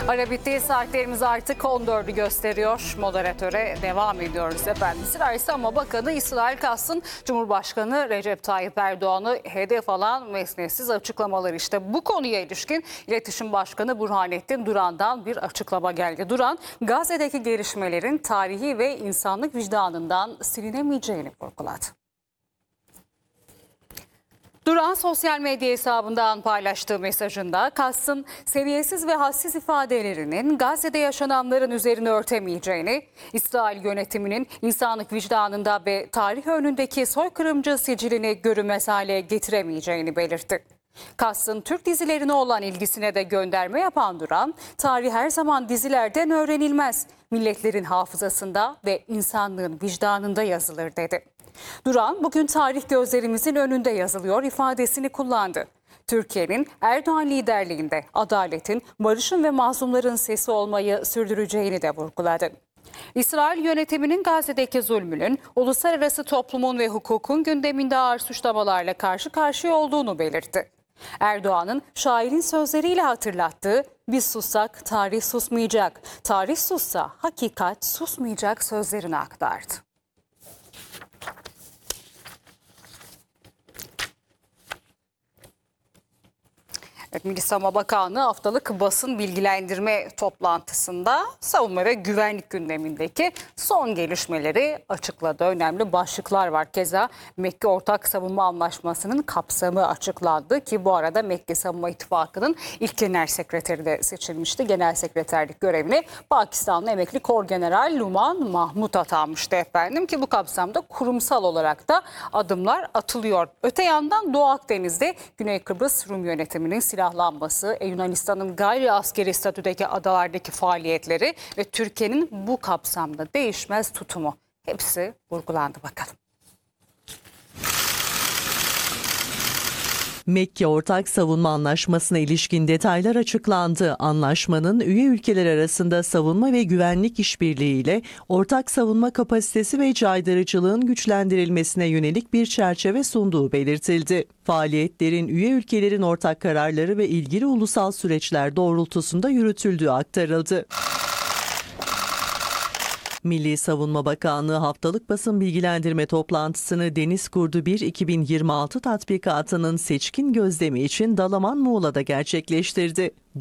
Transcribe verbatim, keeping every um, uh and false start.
Ara bitti, saatlerimiz artık on dördü gösteriyor. Moderatöre devam ediyoruz efendim. Sıra ise ama bakanı İsrail Kass'ın Cumhurbaşkanı Recep Tayyip Erdoğan'ı hedef alan mesnetsiz açıklamalar işte. Bu konuya ilişkin İletişim Başkanı Burhanettin Duran'dan bir açıklama geldi. Duran, Gazze'deki gelişmelerin tarihi ve insanlık vicdanından silinemeyeceğini vurguladı. Duran sosyal medya hesabından paylaştığı mesajında Kass'ın seviyesiz ve hassiz ifadelerinin Gazze'de yaşananların üzerine örtemeyeceğini, İsrail yönetiminin insanlık vicdanında ve tarih önündeki soykırımcı sicilini görünmez hale getiremeyeceğini belirtti. Kass'ın Türk dizilerine olan ilgisine de gönderme yapan Duran, tarih her zaman dizilerden öğrenilmez, milletlerin hafızasında ve insanlığın vicdanında yazılır dedi. Duran, bugün tarih gözlerimizin önünde yazılıyor ifadesini kullandı. Türkiye'nin Erdoğan liderliğinde adaletin, barışın ve mazlumların sesi olmayı sürdüreceğini de vurguladı. İsrail yönetiminin Gazze'deki zulmünün uluslararası toplumun ve hukukun gündeminde ağır suçlamalarla karşı karşıya olduğunu belirtti. Erdoğan'ın şairin sözleriyle hatırlattığı "Biz sussak tarih susmayacak, tarih sussa hakikat susmayacak" sözlerini aktardı. Evet, Milli Savunma Bakanlığı haftalık basın bilgilendirme toplantısında savunma ve güvenlik gündemindeki son gelişmeleri açıkladı. Önemli başlıklar var. Keza Mekke Ortak Savunma Anlaşması'nın kapsamı açıklandı ki bu arada Mekke Savunma İttifakı'nın ilk genel sekreteri de seçilmişti. Genel sekreterlik görevine Pakistanlı emekli Korgeneral Numan Mahmut atanmıştı efendim ki bu kapsamda kurumsal olarak da adımlar atılıyor. Öte yandan Doğu Akdeniz'de Güney Kıbrıs Rum yönetiminin silah silahlanması, Yunanistan'ın gayri askeri statüdeki adalardaki faaliyetleri ve Türkiye'nin bu kapsamda değişmez tutumu. Hepsi vurgulandı bakalım. Mekke Ortak Savunma Anlaşması'na ilişkin detaylar açıklandı. Anlaşmanın üye ülkeler arasında savunma ve güvenlik işbirliğiyle ortak savunma kapasitesi ve caydırıcılığın güçlendirilmesine yönelik bir çerçeve sunduğu belirtildi. Faaliyetlerin üye ülkelerin ortak kararları ve ilgili ulusal süreçler doğrultusunda yürütüldüğü aktarıldı. Milli Savunma Bakanlığı haftalık basın bilgilendirme toplantısını Deniz Kurdu bir iki bin yirmi altı tatbikatının seçkin gözlemi için Dalaman Muğla'da gerçekleştirdi.